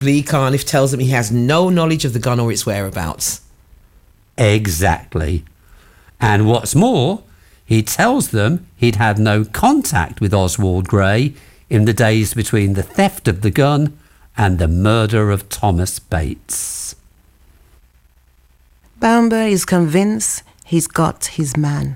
Lee Carniff tells them he has no knowledge of the gun or its whereabouts. Exactly. And what's more, he tells them he'd had no contact with Oswald Gray in the days between the theft of the gun and the murder of Thomas Bates. Baumber is convinced he's got his man.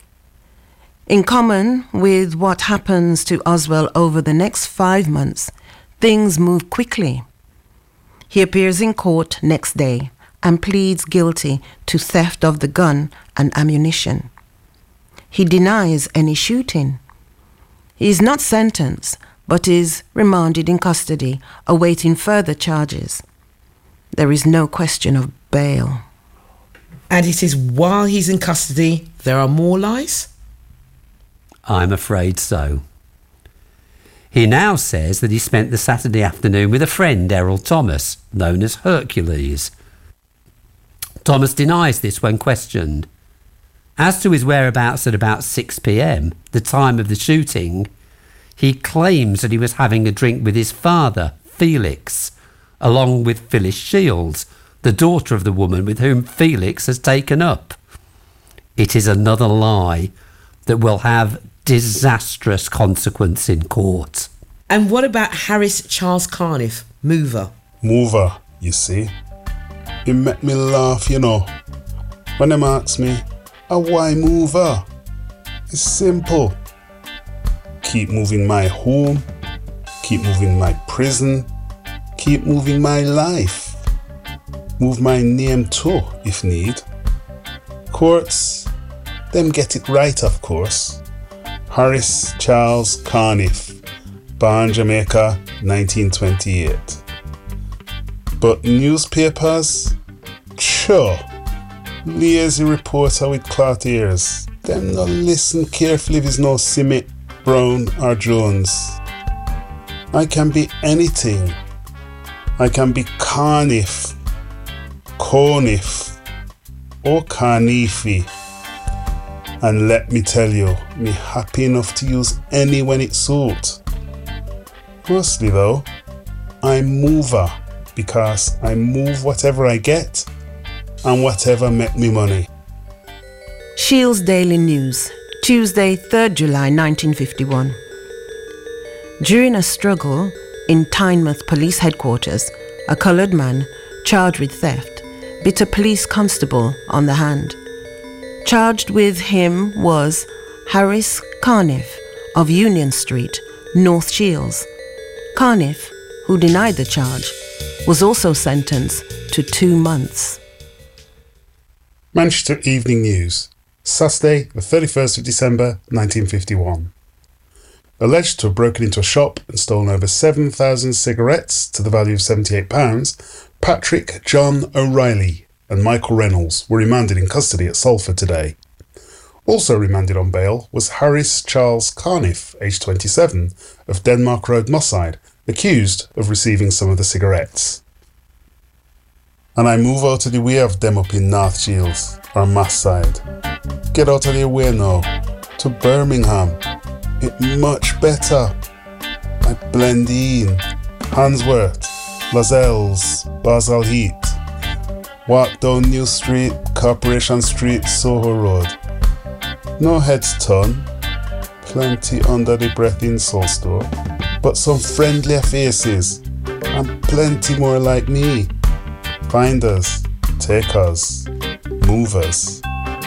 In common with what happens to Oswald over the next 5 months, things move quickly. He appears in court next day and pleads guilty to theft of the gun and ammunition. He denies any shooting. He is not sentenced, but is remanded in custody, awaiting further charges. There is no question of bail. And it is while he's in custody, there are more lies? I'm afraid so. He now says that he spent the Saturday afternoon with a friend, Errol Thomas, known as Hercules. Thomas denies this when questioned. As to his whereabouts at about 6 p.m, the time of the shooting, he claims that he was having a drink with his father, Felix, along with Phyllis Shields, the daughter of the woman with whom Felix has taken up. It is another lie that will have disastrous consequence in court. And what about Harris Charles Carniff, mover? Mover, you see. It make me laugh, you know. When them ask me, why mover? It's simple. Keep moving my home, keep moving my prison, keep moving my life. Move my name too, if need. Courts, them get it right, of course. Harris Charles Carniff, born Jamaica, 1928. But newspapers? Sure. Lazy reporter with cloth ears. Them no listen carefully if it's no Simmet, Brown or Jones. I can be anything. I can be Carniff, Corniff or Carniffy. And let me tell you, me happy enough to use any when it suits. Mostly though, I'm mover because I move whatever I get and whatever make me money. Shields Daily News, Tuesday, 3rd July 1951. During a struggle in Tynemouth Police Headquarters, a coloured man charged with theft bit a police constable on the hand. Charged with him was Harris Carniff of Union Street, North Shields. Carniff, who denied the charge, was also sentenced to 2 months. Manchester Evening News, Saturday, the 31st of December 1951. Alleged to have broken into a shop and stolen over 7,000 cigarettes to the value of £78, Patrick John O'Reilly and Michael Reynolds were remanded in custody at Salford today. Also remanded on bail was Harris Charles Carniff, aged 27, of Denmark Road, Mosside, accused of receiving some of the cigarettes. And I move out of the way of them up in North Shields, or Mosside. Get out of their way now, to Birmingham. It much better. I blend in, Handsworth, Lascelles, Basel Heath. Walk down New Street, Corporation Street, Soho Road. No heads turn, plenty under the breath insult store, but some friendlier faces, and plenty more like me. Finders, takers, movers.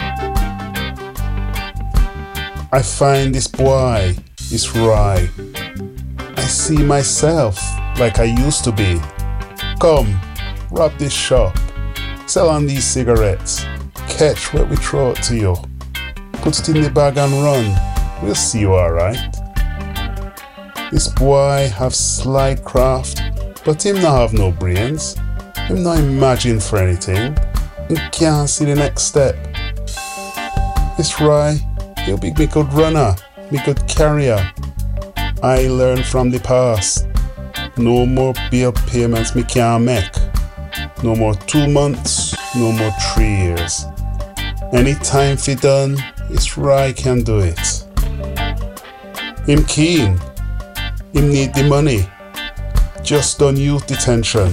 I find this boy, this Rye. I see myself like I used to be. Come, rob this shop, sell on these cigarettes, catch what we throw it to you. Put it in the bag and run, we'll see you alright. This boy have sly craft, but him not have no brains. Him not imagine for anything, and can't see the next step. This Rye, he'll be me good runner, me good carrier. I learn from the past. No more bill payments me can't make. No more 2 months, no more 3 years. Any time fi done, this Rye can do it. Him keen. Him need the money. just done youth detention.